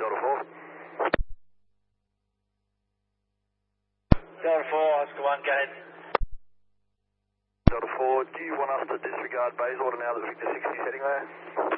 Delta 4. Delta 4, Oscar 1, go ahead. Delta 4, do you want us to disregard base order now that Victor 60 is heading there?